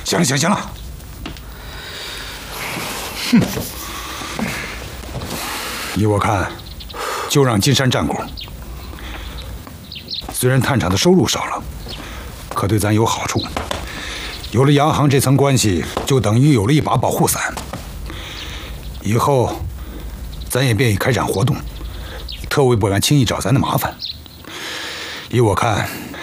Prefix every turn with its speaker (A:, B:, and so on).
A: 行了，行了，行了。哼，依我看，就让金山占股。虽然探厂的收入少了，可对咱有好处。有了洋行这层关系，就等于有了一把保护伞。以后，咱也便于开展活动，特务不敢轻易找咱的麻烦。依我看，